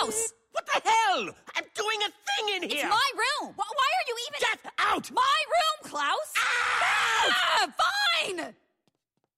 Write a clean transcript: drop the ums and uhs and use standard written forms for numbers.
Klaus! What the hell? I'm doing a thing in here! It's my room! Why are you even... Get out! My room, Klaus! Out! Ah, fine!